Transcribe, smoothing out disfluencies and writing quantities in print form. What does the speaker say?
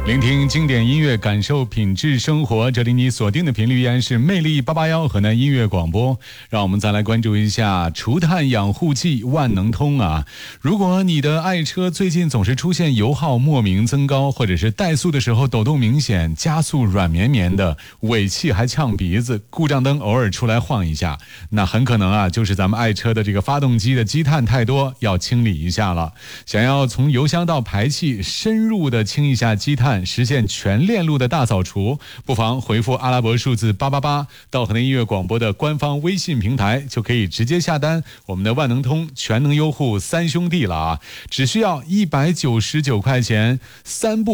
聆听经典音乐，感受品质生活。这里你锁定的频率依然是魅力881河南音乐广播。让我们再来关注一下除碳养护剂万能通啊！如果你的爱车最近总是出现油耗莫名增高，或者是怠速的时候抖动明显，加速软绵绵的，尾气还呛鼻子，故障灯偶尔出来晃一下，那很可能啊就是咱们爱车的这个发动机的积碳太多，要清理一下了。想要从油箱到排气深入的清一下积碳，实现全链路的大扫除，不妨回复阿拉伯数字888到河南音乐广播的官方微信平台，就可以直接下单我们的万能通全能优护三兄弟了啊！只需要199块钱，3部